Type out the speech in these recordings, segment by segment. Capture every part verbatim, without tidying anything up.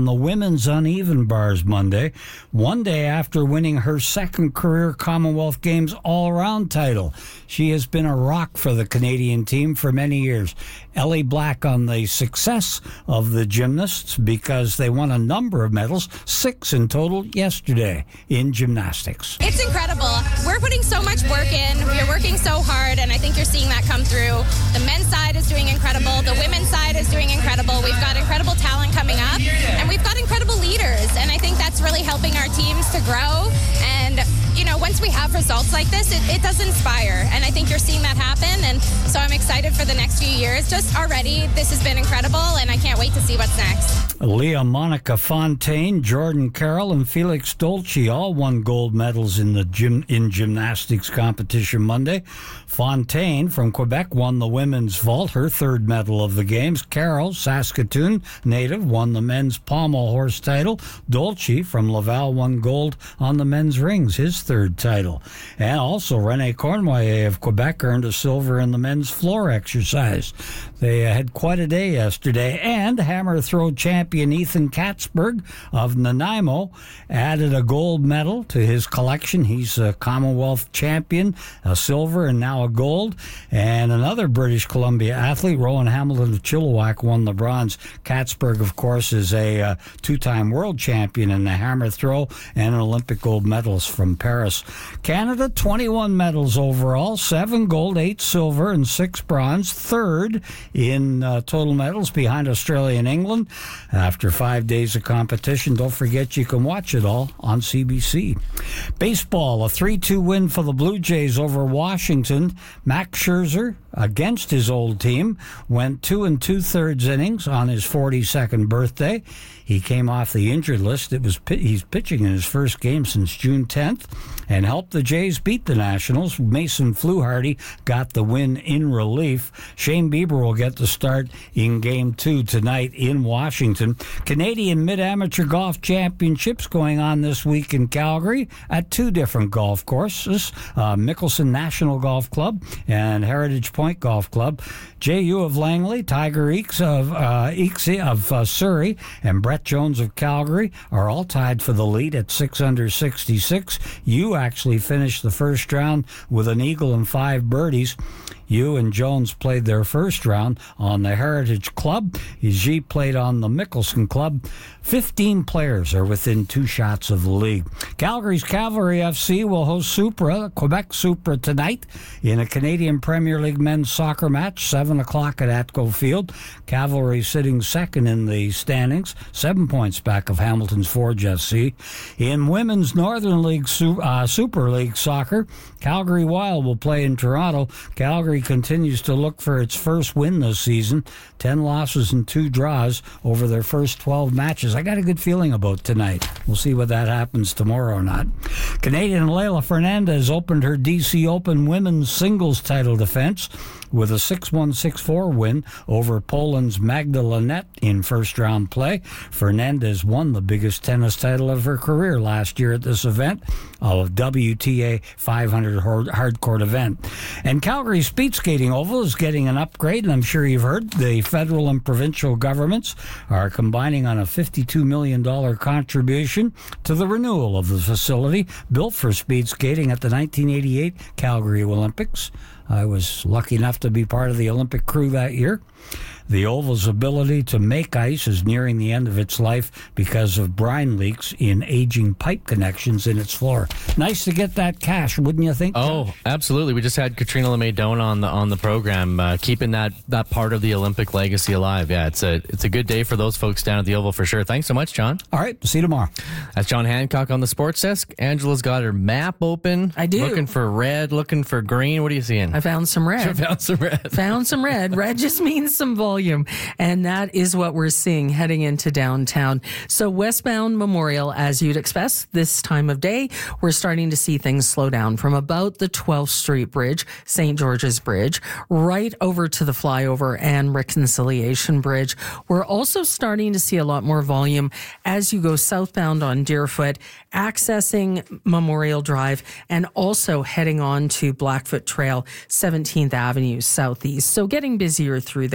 on the women's uneven bars Monday, one day after winning her second career Commonwealth Games all-around title. She has been a rock for the Canadian team for many years. Ellie Black on the success of the gymnasts because they won a number of medals, six in total yesterday in gymnastics. It's incredible. We're putting so much work in. We're working so hard, and I think you're seeing that come through. The men's side is doing incredible. The women's side is doing incredible. We've got incredible talent coming up, and we've got incredible leaders, and I think that's really helping our teams to grow. And, you know, once we have results like this, it, it does inspire, and I think you're seeing that happen, and so I'm excited for the next few years. Just already, this has been incredible, and I can't wait to see what's next. Leah Monica Fontaine, Jordan Carroll, and Felix Dolce all won gold medals in the gym in gymnastics competition Monday. Fontaine from Quebec won the women's vault, her third medal of the games. Carroll, Saskatoon native, won the men's pommel horse title. Dolce from Laval won gold on the men's rings, his third title. And also Rene Cornoyer of Quebec earned a silver in the men's floor exercise. They uh, had quite a day yesterday. And hammer throw champion Ethan Katzberg of Nanaimo added a gold medal to his collection. He's a Commonwealth champion, a silver and now a gold. And another British Columbia athlete, Rowan Hamilton of Chilliwack, won the bronze. Katzberg, of course, is a uh, two-time world champion in the hammer throw and an Olympic gold medalist from Paris. Canada, twenty-one medals overall, seven gold, eight silver, and six bronze. Third in uh, total medals behind Australia and England. After five days of competition, don't forget you can watch it all on C B C. Baseball, a three two win for the Blue Jays over Washington. Max Scherzer, against his old team, went two and two-thirds innings on his forty-second birthday. He came off the injured list. It was he's pitching in his first game since June tenth and helped the Jays beat the Nationals. Mason Fluharty got the win in relief. Shane Bieber will get the start in Game two tonight in Washington. Canadian Mid-Amateur Golf Championships going on this week in Calgary at two different golf courses, uh, Mickelson National Golf Club and Heritage Point Golf Club. J U of Langley, Tiger Eakes of, uh, Eakes of uh, Surrey, and Brett Jones of Calgary are all tied for the lead at six under sixty-six. You actually finished the first round with an eagle and five birdies. You and Jones played their first round on the Heritage Club. G played on the Mickelson Club. Fifteen players are within two shots of the league. Calgary's Cavalry F C will host Supra, Quebec Supra, tonight in a Canadian Premier League men's soccer match, seven o'clock at Atco Field. Cavalry sitting second in the standings, seven points back of Hamilton's Forge F C. In women's Northern League uh, Super League soccer, Calgary Wild will play in Toronto. Calgary continues to look for its first win this season, ten losses and two draws over their first twelve matches. I got a good feeling about tonight. We'll see whether that happens tomorrow or not. Canadian Leylah Fernandez opened her D C Open women's singles title defense with a six one six four win over Poland's Magda Linette in first-round play. Fernandez won the biggest tennis title of her career last year at this event, a W T A five hundred hardcourt event. And Calgary's speed skating oval is getting an upgrade, and I'm sure you've heard the federal and provincial governments are combining on a fifty-two million dollars contribution to the renewal of the facility built for speed skating at the nineteen eighty-eight Calgary Olympics. I was lucky enough to be part of the Olympic crew that year. The oval's ability to make ice is nearing the end of its life because of brine leaks in aging pipe connections in its floor. Nice to get that cash, wouldn't you think? Oh, Josh? Absolutely. We just had Katrina LeMay-Doan on the on the program, uh, keeping that, that part of the Olympic legacy alive. Yeah, it's a it's a good day for those folks down at the Oval for sure. Thanks so much, John. All right, see you tomorrow. That's John Hancock on the sports desk. Angela's got her map open. I do. Looking for red, looking for green. What are you seeing? I found some red. I found some red. Found some red. Red just means some volume. And that is what we're seeing heading into downtown. So westbound Memorial, as you'd expect this time of day, we're starting to see things slow down from about the twelfth Street Bridge, Saint George's Bridge, right over to the flyover and Reconciliation Bridge. We're also starting to see a lot more volume as you go southbound on Deerfoot, accessing Memorial Drive, and also heading on to Blackfoot Trail, seventeenth Avenue Southeast. So getting busier through there.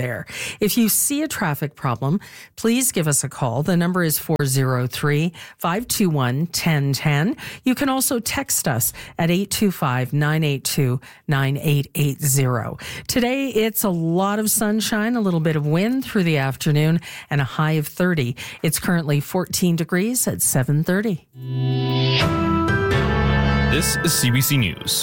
If you see a traffic problem, please give us a call. The number is four oh three, five two one, one oh one oh. You can also text us at eight two five, nine eight two, nine eight eight zero. Today, it's a lot of sunshine, a little bit of wind through the afternoon, and a high of thirty. It's currently fourteen degrees at seven thirty. This is C B C News.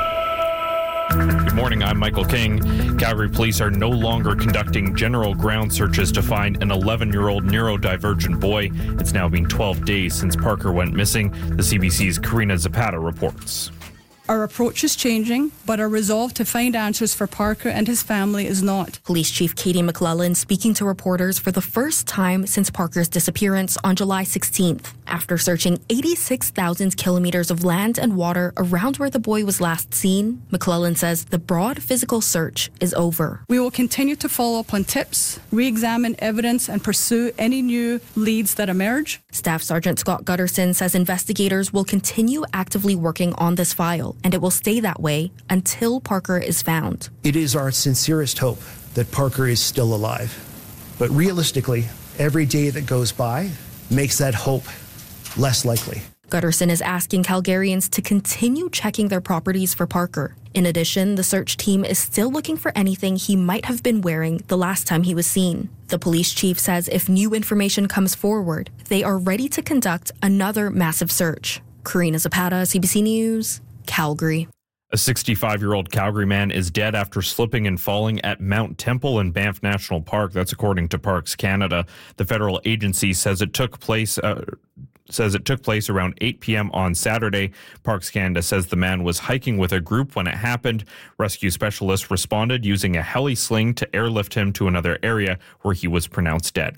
Good morning, I'm Michael King. Calgary police are no longer conducting general ground searches to find an eleven-year-old neurodivergent boy. It's now been twelve days since Parker went missing. The C B C's Karina Zapata reports. Our approach is changing, but our resolve to find answers for Parker and his family is not. Police Chief Katie McClellan speaking to reporters for the first time since Parker's disappearance on July sixteenth. After searching eighty-six thousand kilometers of land and water around where the boy was last seen, McClellan says the broad physical search is over. We will continue to follow up on tips, re-examine evidence, and pursue any new leads that emerge. Staff Sergeant Scott Gutterson says investigators will continue actively working on this file, and it will stay that way until Parker is found. It is our sincerest hope that Parker is still alive. But realistically, every day that goes by makes that hope less likely. Gutterson is asking Calgarians to continue checking their properties for Parker. In addition, the search team is still looking for anything he might have been wearing the last time he was seen. The police chief says if new information comes forward, they are ready to conduct another massive search. Karina Zapata, C B C News, Calgary. A sixty-five-year-old Calgary man is dead after slipping and falling at Mount Temple in Banff National Park. That's according to Parks Canada. The federal agency says it took place uh, says it took place around eight p.m. on Saturday. Parks Canada says the man was hiking with a group when it happened. Rescue specialists responded using a heli sling to airlift him to another area where he was pronounced dead.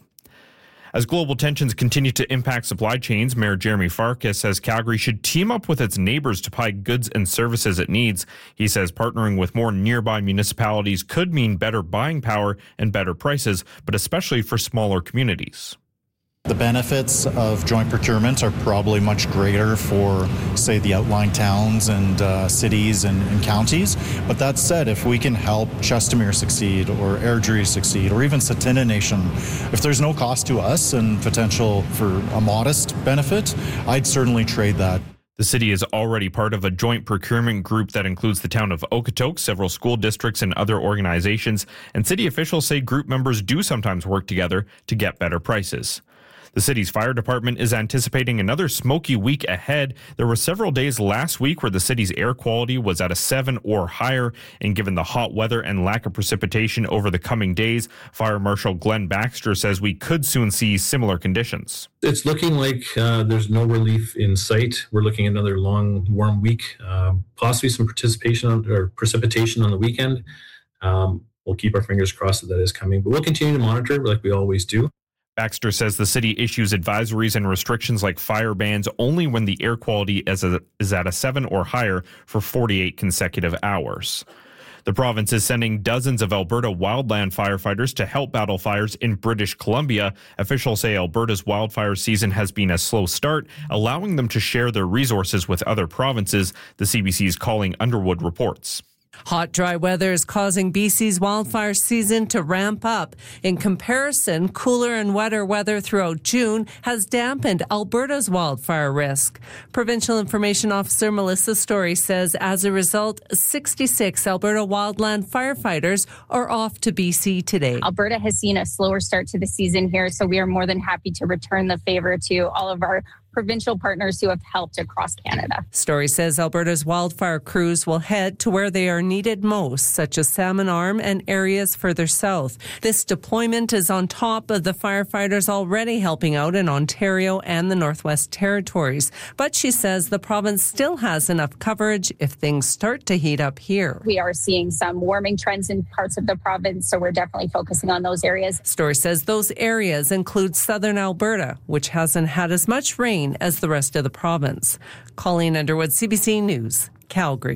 As global tensions continue to impact supply chains, Mayor Jeremy Farkas says Calgary should team up with its neighbours to buy goods and services it needs. He says partnering with more nearby municipalities could mean better buying power and better prices, but especially for smaller communities. The benefits of joint procurement are probably much greater for, say, the outlying towns and uh, cities and, and counties. But that said, if we can help Chestermere succeed or Airdrie succeed or even Satina Nation, if there's no cost to us and potential for a modest benefit, I'd certainly trade that. The city is already part of a joint procurement group that includes the town of Okotoks, several school districts, and other organizations. And city officials say group members do sometimes work together to get better prices. The city's fire department is anticipating another smoky week ahead. There were several days last week where the city's air quality was at a seven or higher, and given the hot weather and lack of precipitation over the coming days, Fire Marshal Glenn Baxter says we could soon see similar conditions. It's looking like uh, there's no relief in sight. We're looking at another long, warm week, uh, possibly some participation on, or precipitation on the weekend. Um, we'll keep our fingers crossed that that is coming, but we'll continue to monitor like we always do. Baxter says the city issues advisories and restrictions like fire bans only when the air quality is, a, is at a seven or higher for forty-eight consecutive hours. The province is sending dozens of Alberta wildland firefighters to help battle fires in British Columbia. Officials say Alberta's wildfire season has been a slow start, allowing them to share their resources with other provinces, the C B C's Colleen Underwood reports. Hot, dry weather is causing B C's wildfire season to ramp up. In comparison, cooler and wetter weather throughout June has dampened Alberta's wildfire risk. Provincial Information Officer Melissa Story says as a result, sixty-six Alberta wildland firefighters are off to B C today. Alberta has seen a slower start to the season here, so we are more than happy to return the favor to all of our provincial partners who have helped across Canada. Story says Alberta's wildfire crews will head to where they are needed most, such as Salmon Arm and areas further south. This deployment is on top of the firefighters already helping out in Ontario and the Northwest Territories. But she says the province still has enough coverage if things start to heat up here. We are seeing some warming trends in parts of the province, so we're definitely focusing on those areas. Story says those areas include southern Alberta, which hasn't had as much rain as the rest of the province. Colleen Underwood, C B C News, Calgary.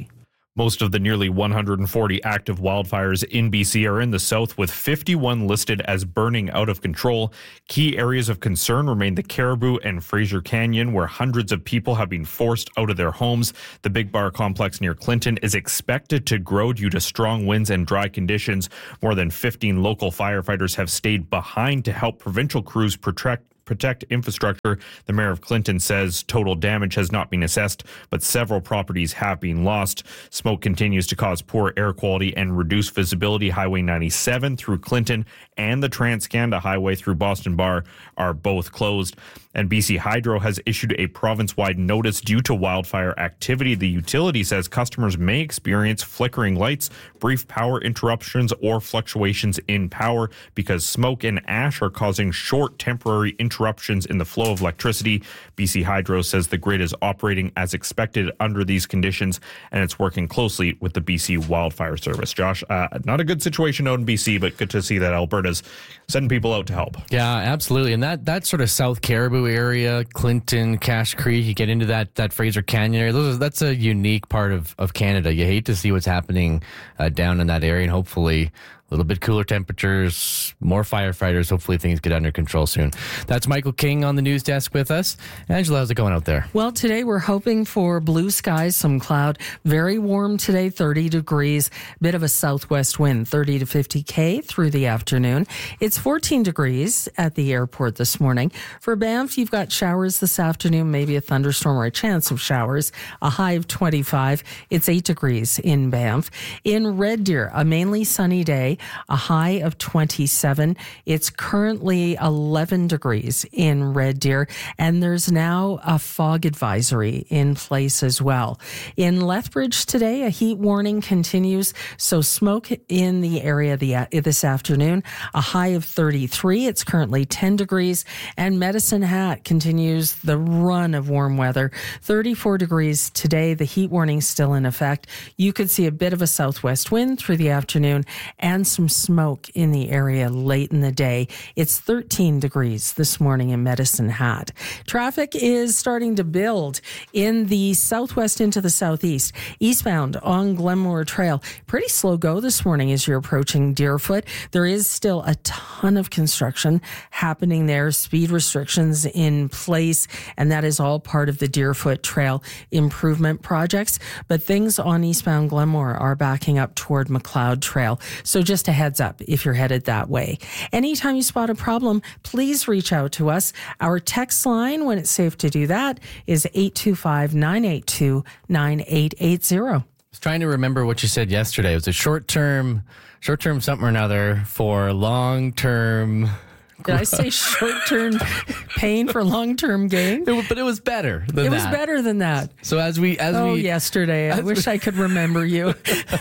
Most of the nearly one hundred forty active wildfires in B C are in the south, with fifty-one listed as burning out of control. Key areas of concern remain the Caribou and Fraser Canyon, where hundreds of people have been forced out of their homes. The Big Bar complex near Clinton is expected to grow due to strong winds and dry conditions. More than fifteen local firefighters have stayed behind to help provincial crews protect protect infrastructure. The mayor of Clinton says total damage has not been assessed, but several properties have been lost. Smoke continues to cause poor air quality and reduce visibility. Highway ninety-seven through Clinton and the Trans-Canada Highway through Boston Bar are both closed. And B C Hydro has issued a province-wide notice due to wildfire activity. The utility says customers may experience flickering lights, brief power interruptions, or fluctuations in power because smoke and ash are causing short temporary interruptions in the flow of electricity. B C Hydro says the grid is operating as expected under these conditions, and it's working closely with the B C Wildfire Service. Josh, uh, not a good situation out in B C, but good to see that Alberta's sending people out to help. Yeah, absolutely. And that, that sort of South Caribou area, Clinton, Cache Creek, you get into that that Fraser Canyon area. Those are, that's a unique part of, of Canada. You hate to see what's happening uh, down in that area, and hopefully a little bit cooler temperatures, more firefighters. Hopefully things get under control soon. That's Michael King on the news desk with us. Angela, how's it going out there? Well, today we're hoping for blue skies, some cloud. Very warm today, thirty degrees. Bit of a southwest wind, thirty to fifty K through the afternoon. It's fourteen degrees at the airport this morning. For Banff, you've got showers this afternoon, maybe a thunderstorm or a chance of showers. A high of twenty-five. It's eight degrees in Banff. In Red Deer, a mainly sunny day. A high of twenty-seven. It's currently eleven degrees in Red Deer, and there's now a fog advisory in place as well. In Lethbridge today, a heat warning continues, so smoke in the area the, this afternoon. A high of thirty-three. It's currently ten degrees, and Medicine Hat continues the run of warm weather. thirty-four degrees today. The heat warning still in effect. You could see a bit of a southwest wind through the afternoon and some smoke in the area late in the day. It's thirteen degrees this morning in Medicine Hat. Traffic is starting to build in the southwest into the southeast. Eastbound on Glenmore Trail. Pretty slow go this morning as you're approaching Deerfoot. There is still a ton of construction happening there. Speed restrictions in place, and that is all part of the Deerfoot Trail improvement projects. But things on eastbound Glenmore are backing up toward McLeod Trail. So just a heads up if you're headed that way. Anytime you spot a problem, please reach out to us. Our text line, when it's safe to do that, is eight two five, nine eight two, nine eight eight zero. I was trying to remember what you said yesterday. It was a short-term, short-term something or another for long-term... Did I say short-term pain for long-term gain? It, but it was better than it that. It was better than that. So as we... as oh, we, yesterday. I wish we, I could remember you.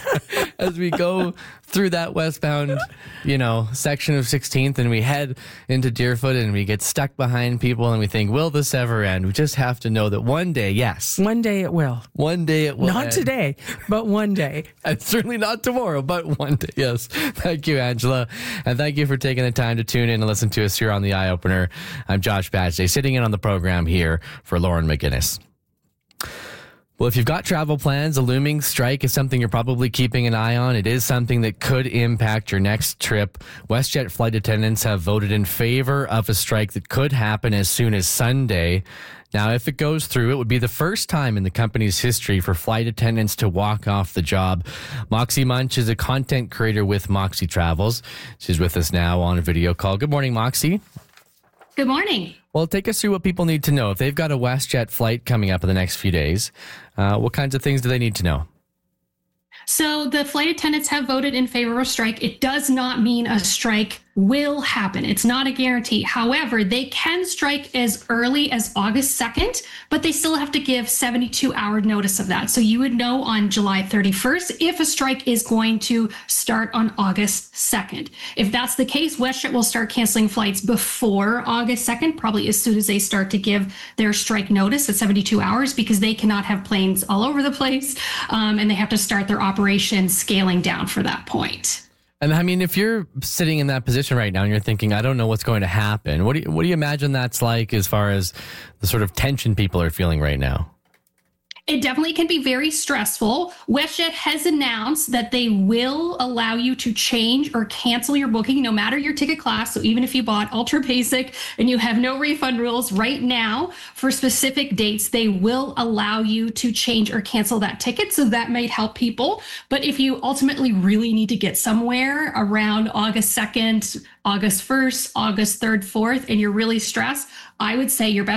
As we go through that westbound, you know, section of sixteenth and we head into Deerfoot and we get stuck behind people and we think, will this ever end? We just have to know that one day, yes. One day it will. One day it will Not end. today, but one day. And certainly not tomorrow, but one day, yes. Thank you, Angela. And thank you for taking the time to tune in and listen to us here on The Eye Opener. I'm Josh Badgley, sitting in on the program here for Lauren McGinnis. Well, if you've got travel plans, a looming strike is something you're probably keeping an eye on. It is something that could impact your next trip. WestJet flight attendants have voted in favor of a strike that could happen as soon as Sunday. Now, if it goes through, it would be the first time in the company's history for flight attendants to walk off the job. Moxie Munch is a content creator with Moxie Travels. She's with us now on a video call. Good morning, Moxie. Good morning. Well, take us through what people need to know. If they've got a WestJet flight coming up in the next few days, uh, what kinds of things do they need to know? So the flight attendants have voted in favor of a strike. It does not mean a strike will happen. It's not a guarantee. However, they can strike as early as August second, but they still have to give seventy-two hour notice of that. So you would know on July thirty-first if a strike is going to start on August second. If that's the case, WestJet will start canceling flights before August second, probably as soon as they start to give their strike notice at seventy-two hours, because they cannot have planes all over the place, um, and they have to start their operation scaling down for that point. And I mean, if you're sitting in that position right now and you're thinking, I don't know what's going to happen, what do you, what do you imagine that's like as far as the sort of tension people are feeling right now? It definitely can be very stressful. WestJet has announced that they will allow you to change or cancel your booking no matter your ticket class. So even if you bought Ultra Basic and you have no refund rules right now for specific dates, they will allow you to change or cancel that ticket. So that might help people. But if you ultimately really need to get somewhere around August second, August first, August third, fourth, and you're really stressed, I would say your best